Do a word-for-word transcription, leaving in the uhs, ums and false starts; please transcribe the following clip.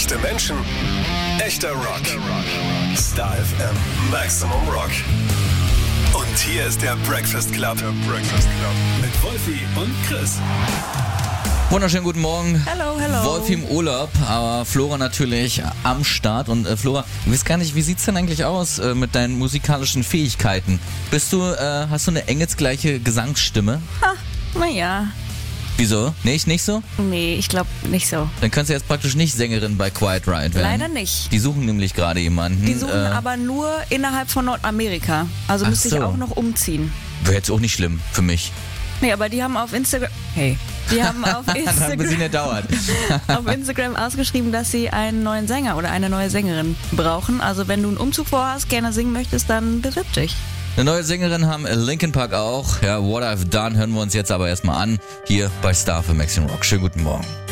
Echte Menschen, echter Rock. Star F M Maximum Rock. Und hier ist der Breakfast Club. Der Breakfast Club. Mit Wolfi und Chris. Wunderschönen guten Morgen. Hello, hello. Wolfi im Urlaub, aber Flora natürlich am Start. Und äh, Flora, ich weiß gar nicht, wie sieht's denn eigentlich aus äh, mit deinen musikalischen Fähigkeiten? Bist du, äh, hast du eine engelsgleiche Gesangsstimme? Ha, naja. Wieso? Nicht, nicht so? Nee, ich glaube nicht so. Dann kannst du jetzt praktisch nicht Sängerin bei Quiet Riot werden. Leider nicht. Die suchen nämlich gerade jemanden. Die suchen äh, aber nur innerhalb von Nordamerika. Also Ach müsste so. ich auch noch umziehen. Wäre jetzt auch nicht schlimm für mich. Nee, aber die haben auf Instagram... Hey. Die haben auf Dann haben wir sie Instagram, nicht dauert. auf Instagram ausgeschrieben, dass sie einen neuen Sänger oder eine neue Sängerin brauchen. Also wenn du einen Umzug vorhast, gerne singen möchtest, dann bewirb dich. Eine neue Sängerin haben Linkin Park auch. Ja, What I've Done hören wir uns jetzt aber erstmal an. Hier bei Star für Maximum Rock. Schönen guten Morgen.